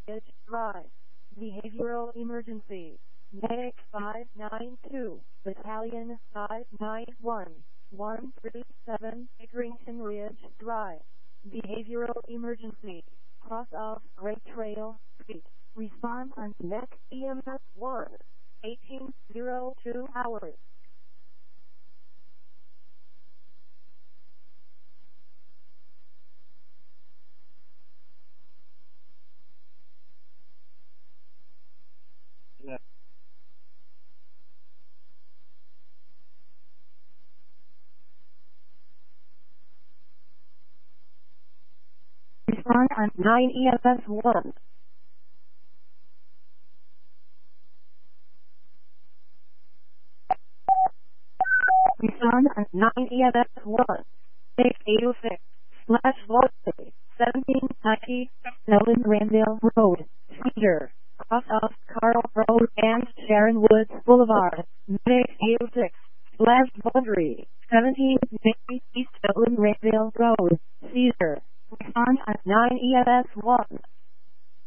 Ridge Drive. Behavioral emergency. Medic 592, Battalion 591, 137, Egrington Ridge Drive. Behavioral emergency. Cross of Great Trail Street. Respond on NEC EMS 1, 1802 hours. Respond on 9 EMS 1. Respond on 9 EMS 1. 686 slash voltage 1790 Ellen Randale Road, Cedar, cross of Carl Road and Sharon Woods Boulevard. Medic 806 slash boundary 1790 East Ellen Randale Road, Cedar. Respond at 9 EMS 1.